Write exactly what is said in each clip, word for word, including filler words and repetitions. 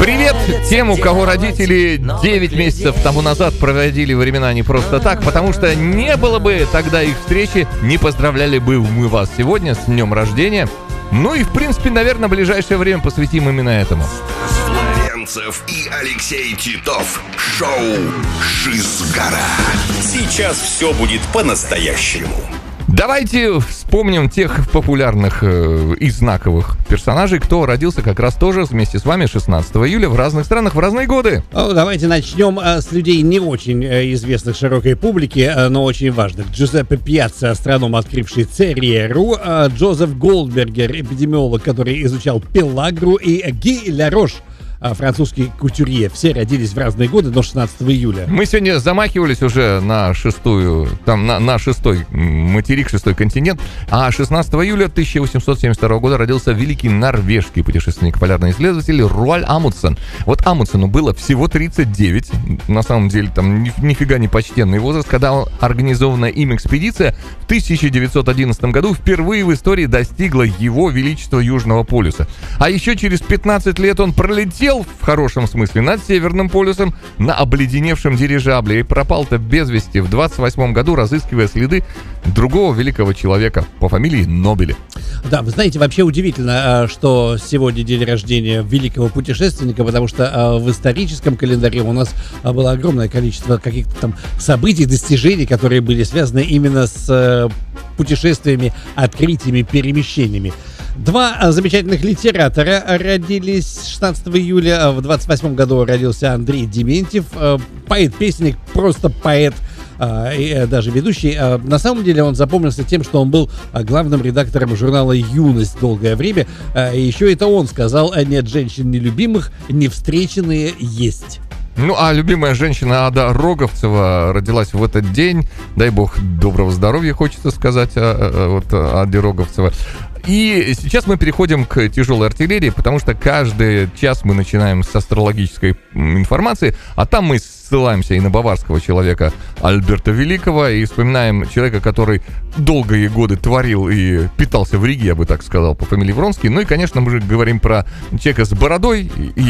Привет тем, у кого родители девять месяцев тому назад проводили времена не просто так, потому что не было бы тогда их встречи, не поздравляли бы мы вас сегодня с днем рождения. Ну и, в принципе, наверное, в ближайшее время посвятим именно этому. Флоренцев и Алексей Титов. Шоу «Шизгара». Сейчас все будет по-настоящему. Давайте вспомним тех популярных э, и знаковых персонажей, кто родился как раз тоже вместе с вами шестнадцатого июля в разных странах в разные годы. Ну, давайте начнем а, с людей не очень а, известных широкой публике, а, но очень важных. Джузеппе Пьяцца, астроном, открывший Цереру, а, Джозеф Голдбергер, эпидемиолог, который изучал пелагру, и Ги Ля-Рош, французский кутюрье. Все родились в разные годы, но шестнадцатого июля. Мы сегодня замахивались уже на шестую, там, на, на шестой материк, шестой континент, а шестнадцатого июля тысяча восемьсот семьдесят второго года родился великий норвежский путешественник, полярный исследователь Руальд Амундсен. Вот Амундсену было всего тридцать девять, на самом деле там ни, нифига не почтенный возраст, когда организованная им экспедиция в тысяча девятьсот одиннадцатом году впервые в истории достигла его величества Южного полюса. А еще через пятнадцать лет он пролетел в хорошем смысле над Северным полюсом на обледеневшем дирижабле и пропал-то без вести в двадцать восьмом году, разыскивая следы другого великого человека по фамилии Нобеле. Да, вы знаете, вообще удивительно, что сегодня день рождения великого путешественника, потому что в историческом календаре у нас было огромное количество каких-то там событий, достижений, которые были связаны именно с путешествиями, открытиями, перемещениями. Два замечательных литератора родились шестнадцатого июля. В двадцать восьмом году родился Андрей Дементьев, поэт-песенник, просто поэт, и даже ведущий. На самом деле он запомнился тем, что он был главным редактором журнала «Юность» долгое время. И еще это он сказал: «Нет женщин нелюбимых, не встреченные есть». Ну, а любимая женщина Ада Роговцева родилась в этот день. Дай бог доброго здоровья, хочется сказать, вот Аде Роговцева. И сейчас мы переходим к тяжелой артиллерии, потому что каждый час мы начинаем с астрологической информации, а там мы ссылаемся и на баварского человека Альберта Великого, и вспоминаем человека, который долгие годы творил и питался в Риге, я бы так сказал, по фамилии Вронский. Ну и, конечно, мы же говорим про человека с бородой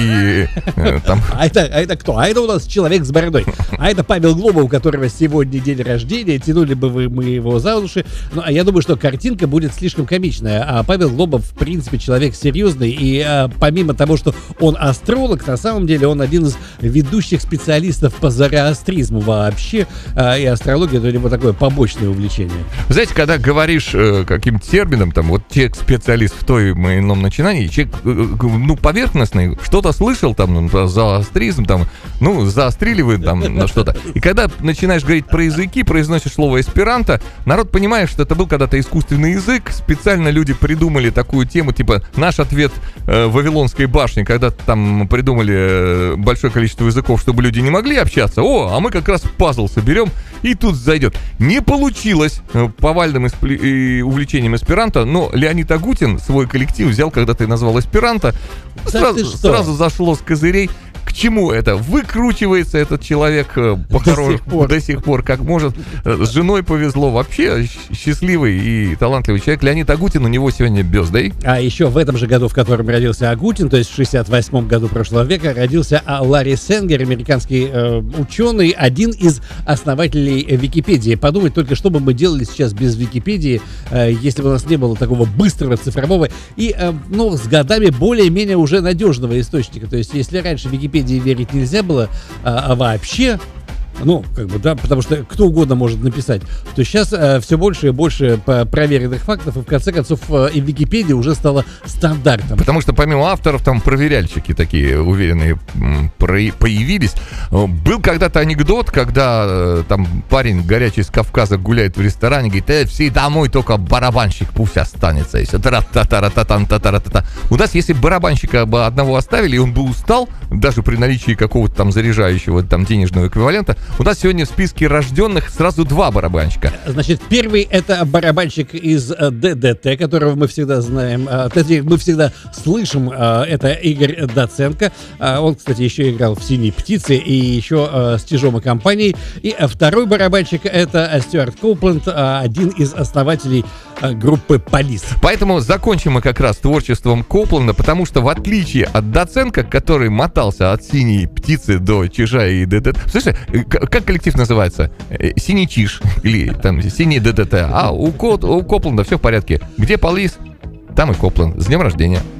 и э, там... А это, а это кто? А это у нас человек с бородой. А это Павел Глоба, у которого сегодня день рождения. Тянули бы вы, мы его за уши. Ну, а я думаю, что картинка будет слишком комичная. А Павел Глоба, в принципе, человек серьезный. И а, помимо того, что он астролог, на самом деле он один из ведущих специалистов по зороастризму вообще. А, и астрология — это у него такое побочное увлечение. Знаете, когда говоришь э, каким-то термином, там, вот человек специалист в том или ином начинании, человек, э, ну, поверхностный, что-то слышал, там, ну, зоастризм, там, ну, заострили вы, там, на что-то. И когда начинаешь говорить про языки, произносишь слово эсперанто, народ понимает, что это был когда-то искусственный язык, специально люди придумали такую тему, типа, наш ответ э, Вавилонской башни, когда там придумали э, большое количество языков, чтобы люди не могли общаться, о, а мы как раз пазл соберем, и тут зайдет. Не получилось э, повальным испли- увлечением эсперанто, но Леонид Агутин свой коллектив взял, когда ты назвал эсперанто, Да сразу, сразу зашло с козырей. К чему это? Выкручивается этот человек по-хорошему до сих пор, как может. С женой повезло. Вообще счастливый и талантливый человек. Леонид Агутин, у него сегодня бёздей. А еще в этом же году, в котором родился Агутин, то есть в шестьдесят восьмом году прошлого века, родился Ларри Сенгер, американский э, ученый, один из основателей Википедии. Подумать только, что бы мы делали сейчас без Википедии, э, если бы у нас не было такого быстрого цифрового и, э, ну, с годами более-менее уже надежного источника. То есть если раньше Википедия верить нельзя было, а, а вообще, ну, как бы, да, потому что кто угодно может написать, то сейчас а, все больше и больше проверенных фактов, и в конце концов а, и Википедия уже стала стандартом. Потому что помимо авторов там проверяльщики такие уверенные про- появились. Был когда-то анекдот, когда там парень горячий с Кавказа гуляет в ресторане, говорит: э, все домой, только барабанщик пусть останется. И все. У нас, если барабанщика бы одного оставили, и он бы устал, даже при наличии какого-то там заряжающего там денежного эквивалента, У нас сегодня в списке рожденных сразу два барабанщика. Значит, первый — это барабанщик из э, ДДТ, которого мы всегда знаем, э, точнее, мы всегда слышим, э, это Игорь Доценко. Э, он, кстати, еще играл в «Синей птице» и еще э, с «Чижом и компанией». И э, второй барабанщик — это Стюарт Коупленд, э, один из основателей э, группы «Полис». Поэтому закончим мы как раз творчеством Копленда, потому что в отличие от Доценко, который мотался от «Синей птицы» до «Чижа» и ДДТ... Слушай, как коллектив называется? «Синий Чиж» или там «Синий ДДТ». А у, Ко, у Копленда все в порядке. Где Полис, там и Копленд. С днем рождения.